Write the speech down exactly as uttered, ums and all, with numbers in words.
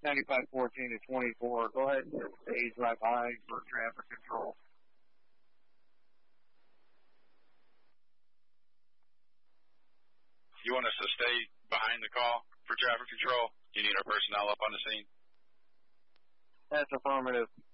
ninety-five fourteen to twenty-four. Go ahead and stage right behind for traffic control. You want us to stay behind the call for traffic control? You need our personnel up on the scene? That's affirmative.